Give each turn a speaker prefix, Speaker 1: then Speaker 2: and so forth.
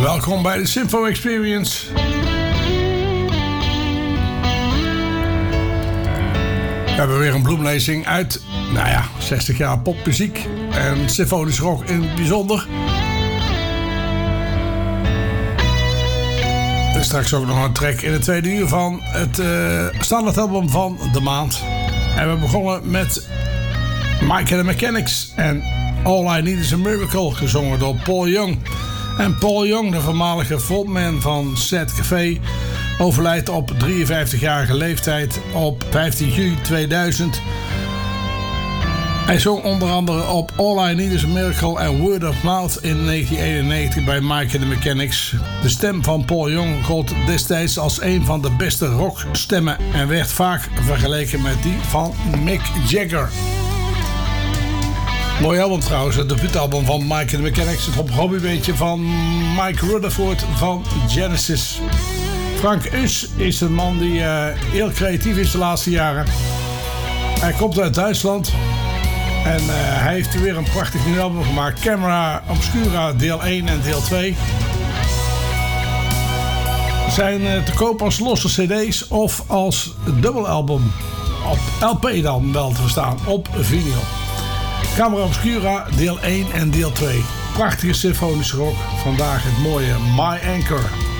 Speaker 1: Welkom bij de Symfo Experience. We hebben weer een bloemlezing uit, 60 jaar popmuziek en symfonische rock in het bijzonder. Er is straks ook nog een track in het tweede uur van het standaardalbum van de maand. En we begonnen met Mike and the Mechanics en All I Need Is a Miracle, gezongen door Paul Young. En Paul Young, de voormalige frontman van Sad Café, overlijdt op 53-jarige leeftijd op 15 juli 2000. Hij zong onder andere op All I Need Is a Miracle en Word of Mouth in 1991 bij Mike and the Mechanics. De stem van Paul Young gold destijds als een van de beste rockstemmen en werd vaak vergeleken met die van Mick Jagger. Mooi album trouwens, het debuutalbum van Mike and the Mechanics. Het hobbybeentje van Mike Rutherford van Genesis. Frank Us is een man die heel creatief is de laatste jaren. Hij komt uit Duitsland. En hij heeft weer een prachtig nieuw album gemaakt. Camera Obscura deel 1 en deel 2. Zijn te koop als losse cd's of als dubbelalbum. Op LP dan wel te verstaan, op vinyl. Camera Obscura deel 1 en deel 2. Prachtige symfonische rock. Vandaag het mooie My Anchor.